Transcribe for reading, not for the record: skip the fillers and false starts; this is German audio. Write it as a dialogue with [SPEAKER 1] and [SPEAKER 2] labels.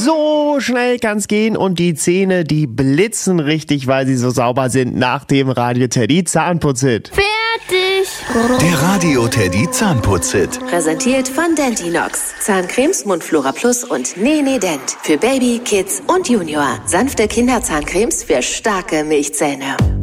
[SPEAKER 1] So schnell kann's gehen und die Zähne, die blitzen richtig, weil sie so sauber sind nach dem Radio Teddy Zahnputzhit.
[SPEAKER 2] Fertig!
[SPEAKER 3] Der Radio Teddy Zahnputzhit.
[SPEAKER 4] Präsentiert von Dentinox. Zahncremes, Mundflora Plus und Nene Dent. Für Baby, Kids und Junior. Sanfte Kinderzahncremes für starke Milchzähne.